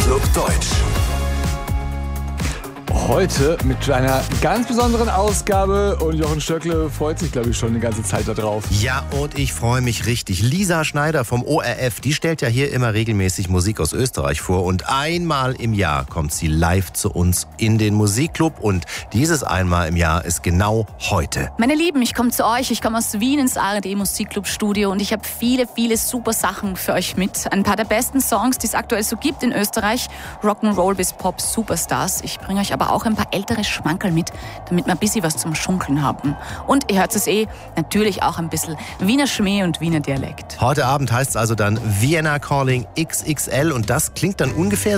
Musikclub Deutsch. Heute mit einer ganz besonderen Ausgabe und Jochen Stöckle freut sich, glaube ich, schon die ganze Zeit darauf. Ja, und ich freue mich richtig. Lisa Schneider vom ORF, die stellt ja hier immer regelmäßig Musik aus Österreich vor und einmal im Jahr kommt sie live zu uns in den Musikclub und dieses einmal im Jahr ist genau heute. Meine Lieben, ich komme zu euch, ich komme aus Wien ins ARD Musikclub Studio und ich habe viele, viele super Sachen für euch mit. Ein paar der besten Songs, die es aktuell so gibt in Österreich, Rock'n'Roll bis Pop Superstars. Ich bringe euch aber auch ein paar ältere Schmankerl mit, damit wir ein bisschen was zum Schunkeln haben. Und ihr hört es natürlich auch ein bisschen Wiener Schmäh und Wiener Dialekt. Heute Abend heißt es also dann Vienna Calling XXL und das klingt dann ungefähr